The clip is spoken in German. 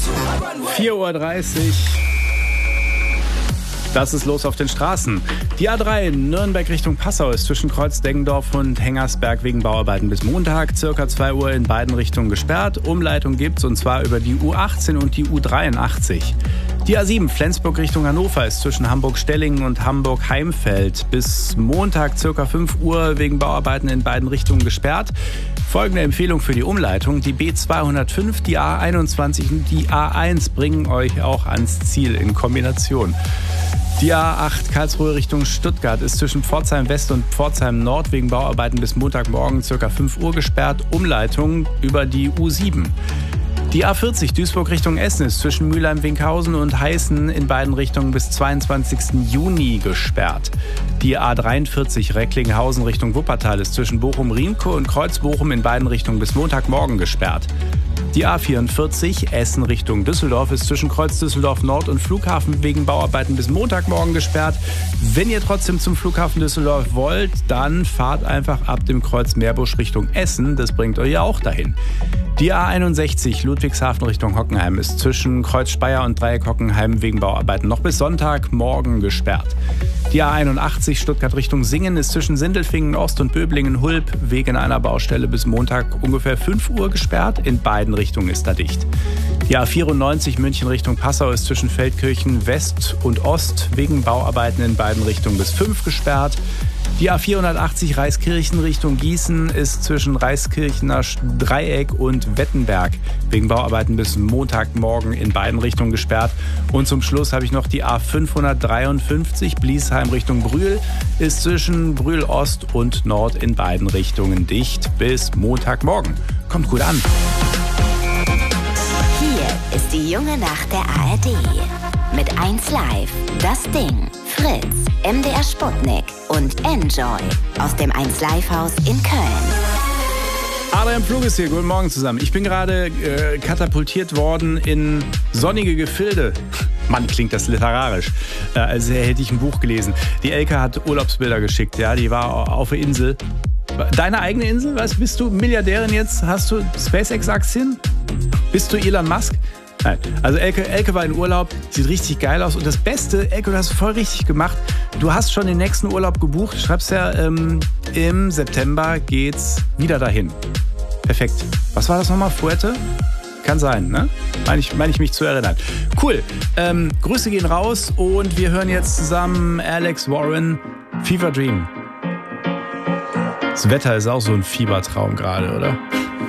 4:30 Uhr. Das ist los auf den Straßen. Die A3 Nürnberg Richtung Passau ist zwischen Kreuz-Deggendorf und Hengersberg wegen Bauarbeiten bis Montag circa 2 Uhr in beiden Richtungen gesperrt. Umleitung gibt's und zwar über die U18 und die U83. Die A7 Flensburg Richtung Hannover ist zwischen Hamburg-Stellingen und Hamburg-Heimfeld bis Montag circa 5 Uhr wegen Bauarbeiten in beiden Richtungen gesperrt. Folgende Empfehlung für die Umleitung. Die B205, die A21 und die A1 bringen euch auch ans Ziel in Kombination. Die A8 Karlsruhe Richtung Stuttgart ist zwischen Pforzheim West und Pforzheim Nord wegen Bauarbeiten bis Montagmorgen ca. 5 Uhr gesperrt. Umleitung über die U7. Die A40 Duisburg Richtung Essen ist zwischen Mülheim-Winkhausen und Heißen in beiden Richtungen bis 22. Juni gesperrt. Die A43 Recklinghausen Richtung Wuppertal ist zwischen Bochum-Riemke und Kreuz-Bochum in beiden Richtungen bis Montagmorgen gesperrt. Die A44 Essen Richtung Düsseldorf ist zwischen Kreuz Düsseldorf Nord und Flughafen wegen Bauarbeiten bis Montagmorgen gesperrt. Wenn ihr trotzdem zum Flughafen Düsseldorf wollt, dann fahrt einfach ab dem Kreuz Meerbusch Richtung Essen. Das bringt euch ja auch dahin. Die A61 Ludwigshafen Richtung Hockenheim ist zwischen Kreuz Speyer und Dreieck Hockenheim wegen Bauarbeiten noch bis Sonntagmorgen gesperrt. Die A81 Stuttgart Richtung Singen ist zwischen Sindelfingen Ost und Böblingen-Hulb wegen einer Baustelle bis Montag ungefähr 5 Uhr gesperrt. In beiden Richtungen ist da dicht. Die A94 München Richtung Passau ist zwischen Feldkirchen West und Ost wegen Bauarbeiten in beiden Richtungen bis 5 gesperrt. Die A480 Reiskirchen Richtung Gießen ist zwischen Reiskirchener Dreieck und Wettenberg wegen Bauarbeiten bis Montagmorgen in beiden Richtungen gesperrt. Und zum Schluss habe ich noch die A553 Bliesheim Richtung Brühl ist zwischen Brühl Ost und Nord in beiden Richtungen dicht bis Montagmorgen. Kommt gut an. Hier ist die junge Nacht der ARD. Mit 1 Live, Das Ding, Fritz, MDR Sputnik und Enjoy aus dem 1 Live Haus in Köln. Adrian Plug ist hier, guten Morgen zusammen. Ich bin gerade katapultiert worden in sonnige Gefilde. Mann, klingt das literarisch. Als hätte ich ein Buch gelesen. Die Elke hat Urlaubsbilder geschickt, ja, die war auf der Insel. Deine eigene Insel? Was, bist du Milliardärin jetzt? Hast du SpaceX-Aktien? Bist du Elon Musk? Nein. Also Elke war in Urlaub, sieht richtig geil aus. Und das Beste, Elke, du hast es voll richtig gemacht. Du hast schon den nächsten Urlaub gebucht. Du schreibst ja, im September geht's wieder dahin. Perfekt. Was war das nochmal? Fuerte? Kann sein, ne? Meine ich mich zu erinnern. Cool. Grüße gehen raus und wir hören jetzt zusammen Alex Warren, Fever Dream. Das Wetter ist auch so ein Fiebertraum gerade, oder?